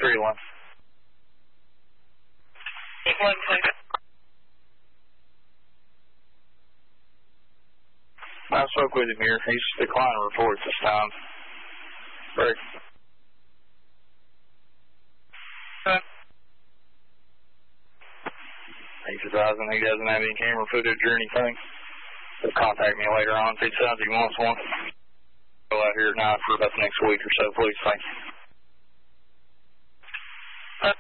3-1. I spoke with him here. He's declining reports this time. Break. He's advising he doesn't have any camera footage or anything. He'll contact me later on if he decides he wants one. Go out here at night for about the next week or so, please. Thank you.